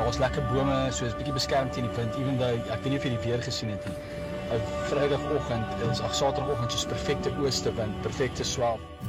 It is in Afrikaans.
daar's lekker bome, so is bietjie beskerm teen die wind, even though ek weet nie of jy die weer gesien het nie. Vrydagoggend Saterdagoggend is perfekte ooste wind, perfekte swel.